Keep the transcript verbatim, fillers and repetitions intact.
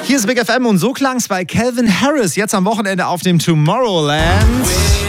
Hier ist Big F M und so klang's bei Calvin Harris jetzt am Wochenende auf dem Tomorrowland.